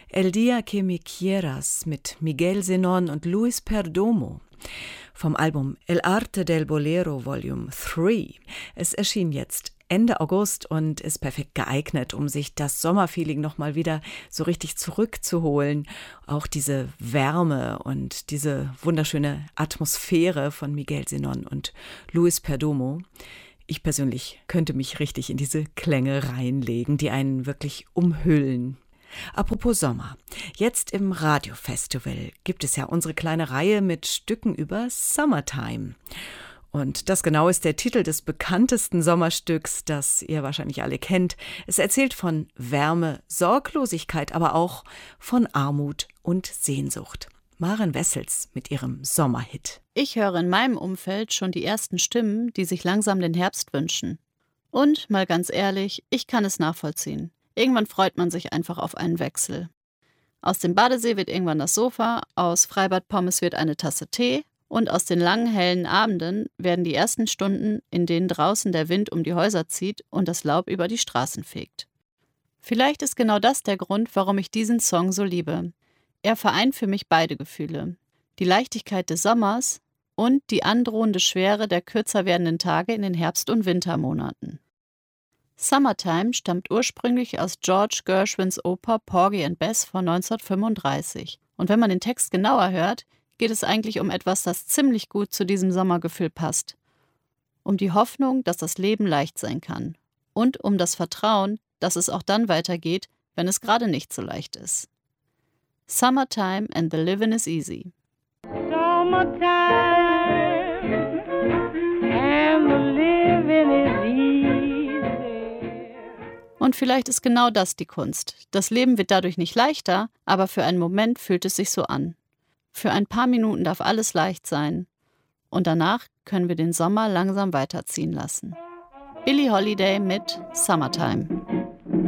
El Día que me quieras mit Miguel Zenón und Luis Perdomo vom Album El Arte del Bolero Volume 3. Es erschien jetzt Ende August und ist perfekt geeignet, um sich das Sommerfeeling nochmal wieder so richtig zurückzuholen. Auch diese Wärme und diese wunderschöne Atmosphäre von Miguel Zenón und Luis Perdomo. Ich persönlich könnte mich richtig in diese Klänge reinlegen, die einen wirklich umhüllen. Apropos Sommer. Jetzt im Radiofestival gibt es ja unsere kleine Reihe mit Stücken über Summertime. Und das genau ist der Titel des bekanntesten Sommerstücks, das ihr wahrscheinlich alle kennt. Es erzählt von Wärme, Sorglosigkeit, aber auch von Armut und Sehnsucht. Maren Wessels mit ihrem Sommerhit. Ich höre in meinem Umfeld schon die ersten Stimmen, die sich langsam den Herbst wünschen. Und, mal ganz ehrlich, ich kann es nachvollziehen. Irgendwann freut man sich einfach auf einen Wechsel. Aus dem Badesee wird irgendwann das Sofa, aus Freibad-Pommes wird eine Tasse Tee und aus den langen, hellen Abenden werden die ersten Stunden, in denen draußen der Wind um die Häuser zieht und das Laub über die Straßen fegt. Vielleicht ist genau das der Grund, warum ich diesen Song so liebe. Er vereint für mich beide Gefühle. Die Leichtigkeit des Sommers und die androhende Schwere der kürzer werdenden Tage in den Herbst- und Wintermonaten. Summertime stammt ursprünglich aus George Gershwins Oper Porgy and Bess von 1935. Und wenn man den Text genauer hört, geht es eigentlich um etwas, das ziemlich gut zu diesem Sommergefühl passt. Um die Hoffnung, dass das Leben leicht sein kann. Und um das Vertrauen, dass es auch dann weitergeht, wenn es gerade nicht so leicht ist. Summertime and the living is easy. Summertime and the living is easy. Und vielleicht ist genau das die Kunst. Das Leben wird dadurch nicht leichter, aber für einen Moment fühlt es sich so an. Für ein paar Minuten darf alles leicht sein. Und danach können wir den Sommer langsam weiterziehen lassen. Billie Holiday mit Summertime.